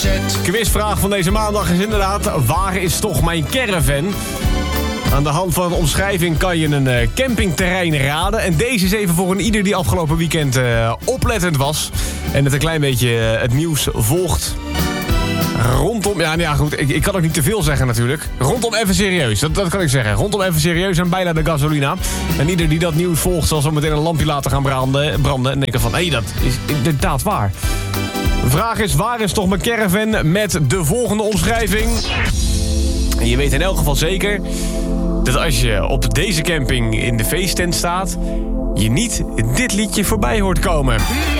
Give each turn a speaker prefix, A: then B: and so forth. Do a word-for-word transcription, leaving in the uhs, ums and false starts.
A: Quizvraag van deze maandag is inderdaad: waar is toch mijn caravan? Aan de hand van een omschrijving kan je een uh, campingterrein raden. En deze is even voor een ieder die afgelopen weekend uh, oplettend was. En het een klein beetje uh, het nieuws volgt. Rondom, ja, nou ja goed, ik, ik kan ook niet te veel zeggen natuurlijk. Rondom even serieus, dat, dat kan ik zeggen. Rondom even serieus en bijna de gasolina. En ieder die dat nieuws volgt zal zo meteen een lampje laten gaan branden, branden en denken van, hé, hey, dat is inderdaad waar. De vraag is, waar is toch mijn caravan met de volgende omschrijving? En je weet in elk geval zeker dat als je op deze camping in de feesttent staat, je niet dit liedje voorbij hoort komen.